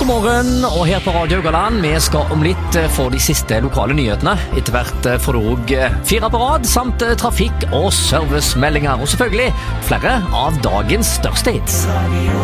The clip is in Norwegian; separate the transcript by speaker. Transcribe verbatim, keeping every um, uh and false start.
Speaker 1: God morgen, og her på Radio Haugaland, vi skal om litt få de siste lokale nyhetene. Etter hvert får du også fire på rad, samt trafikk- og servicemeldinger, og selvfølgelig flere av dagens største hits.